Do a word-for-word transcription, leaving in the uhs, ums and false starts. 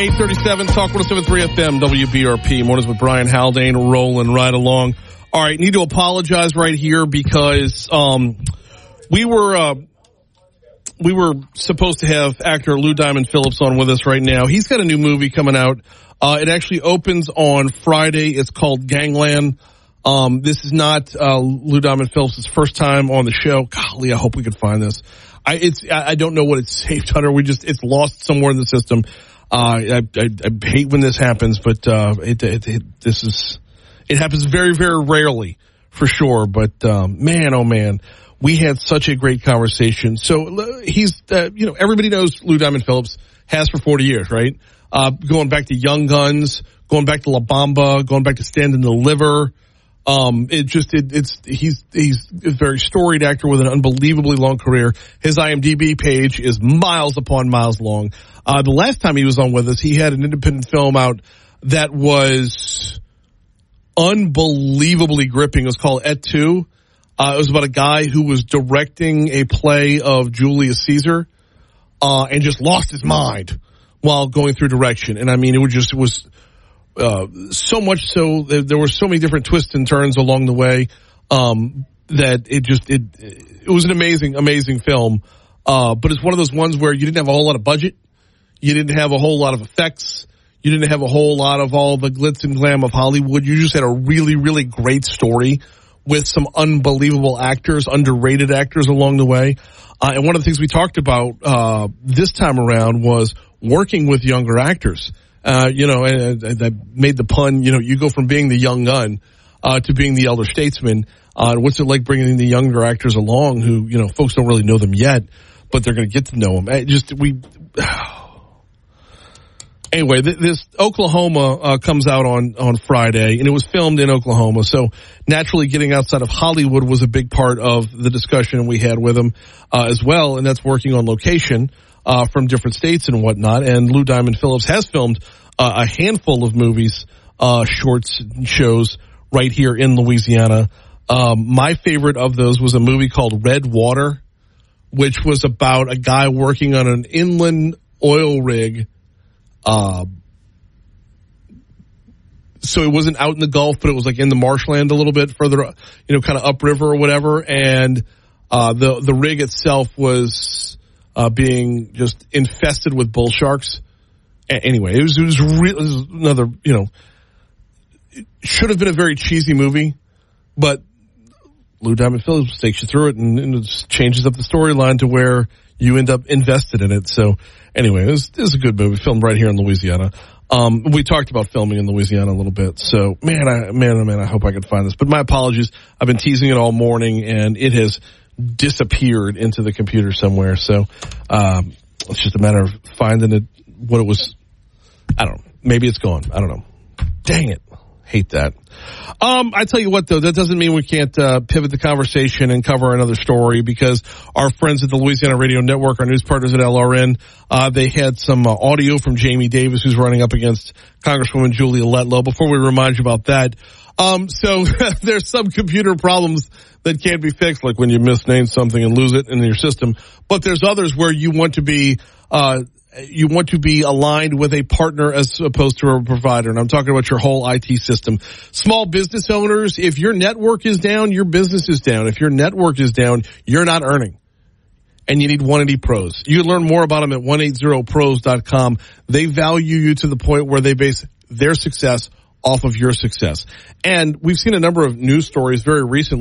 eight thirty-seven, Talk one oh seven point three F M, W B R P. Mornings with Brian Haldane, rolling right along. All right, need to apologize right here because um, we were uh, we were supposed to have actor Lou Diamond Phillips on with us right now. He's got a new movie coming out. Uh, it actually opens on Friday. It's called Gangland. Um, this is not uh, Lou Diamond Phillips' first time on the show. Golly, I hope we can find this. I it's I, I don't know what it's saved under. We just it's lost somewhere in the system. Uh, I, I, I hate when this happens, but uh, it, it, it this is it happens very very rarely for sure. But um, man, oh man, we had such a great conversation. So he's uh, you know everybody knows Lou Diamond Phillips has for forty years, right? Uh, going back to Young Guns, going back to La Bamba, going back to Stand and Deliver. Um, it just, it, it's, he's, he's a very storied actor with an unbelievably long career. His I M D B page is miles upon miles long. Uh, the last time he was on with us, he had an independent film out that was unbelievably gripping. It was called Et Tu. Uh, it was about a guy who was directing a play of Julius Caesar, uh, and just lost his mind while going through direction. And I mean, it was just, it was, Uh, so much so that there were so many different twists and turns along the way, um, that it just, it, it was an amazing, amazing film. Uh, but it's one of those ones where you didn't have a whole lot of budget. You didn't have a whole lot of effects. You didn't have a whole lot of all the glitz and glam of Hollywood. You just had a really, really great story with some unbelievable actors, underrated actors along the way. Uh, and one of the things we talked about, uh, this time around was working with younger actors. Uh, you know, and, and I made the pun, you know, you go from being the young gun, uh, to being the elder statesman. Uh, what's it like bringing the younger actors along who, you know, folks don't really know them yet, but they're going to get to know them. I just, we, anyway, th- this Oklahoma, uh, comes out on, on Friday, and it was filmed in Oklahoma. So naturally getting outside of Hollywood was a big part of the discussion we had with him, uh, as well. And that's working on location. Uh, from different states and whatnot. And Lou Diamond Phillips has filmed uh, a handful of movies, uh, shorts, and shows right here in Louisiana. Um, my favorite of those was a movie called Red Water, which was about a guy working on an inland oil rig. Uh, so it wasn't out in the Gulf, but it was like in the marshland a little bit further, you know, kind of upriver or whatever. And uh, the the rig itself was Uh, being just infested with bull sharks. A- anyway, it was, it was, re- it was another, you know, it should have been a very cheesy movie, but Lou Diamond Phillips takes you through it and, and it just changes up the storyline to where you end up invested in it. So anyway, it was, it was a good movie, filmed right here in Louisiana. Um, we talked about filming in Louisiana a little bit. So man, I, man, oh man, I hope I could find this, but my apologies. I've been teasing it all morning and it has disappeared into the computer somewhere. So um, it's just a matter of finding it, what it was. I don't know. Maybe it's gone. I don't know. Dang it. Hate that. Um, I tell you what, though, that doesn't mean we can't uh, pivot the conversation and cover another story because our friends at the Louisiana Radio Network, our news partners at L R N, uh, they had some uh, audio from Jamie Davis, who's running up against Congresswoman Julia Letlow. Before we remind you about that, um, so there's some computer problems that can't be fixed, like when you misname something and lose it in your system. But there's others where you want to be, uh, you want to be aligned with a partner as opposed to a provider. And I'm talking about your whole I T system. Small business owners, if your network is down, your business is down. If your network is down, you're not earning. And you need one eighty pros. You can learn more about them at one eighty pros dot com. They value you to the point where they base their success off of your success. And we've seen a number of news stories very recently